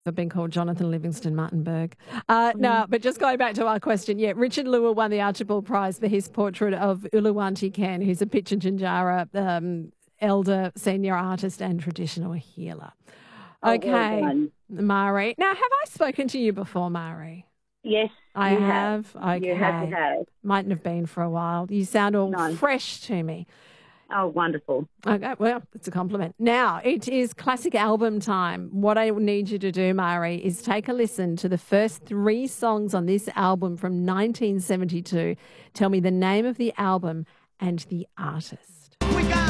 I've been called Jonathan Livingston Martinberg. No, but just going back to our question, Richard Lua won the Archibald Prize for his portrait of Uluwanti Ken, who's a Pitjantjatjara elder, senior artist and traditional healer. Okay, Well done. Mari. Now, have I spoken to you before, Mari? Yes, I you have. Okay. You have. Mightn't have been for a while. You sound all No. fresh to me. Oh, wonderful. Okay, well, it's a compliment. Now, it is classic album time. What I need you to do, Mari, is take a listen to the first 3 songs on this album from 1972. Tell me the name of the album and the artist. We got